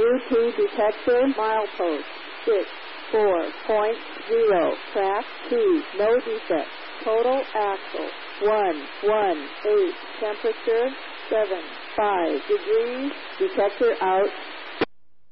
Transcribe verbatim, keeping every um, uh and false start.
U T detector, milepost, six four point zero, track two, no defect, total axle, one one eight, temperature, seven five degrees, detector out.